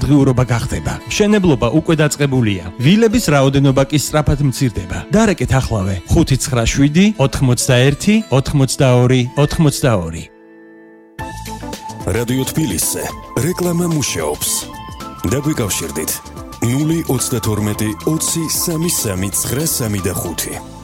დღიურობა გახდება. მშენებლობა უკვე დაწყებულია. ვილების რაოდენობა კი სწრაფად მცირდება. დარეკეთ ახლავე 597 81 82 82. რადიო თბილისზე რეკლამა მუშაობს. დაგვიკავშირდით 032 20 33 935.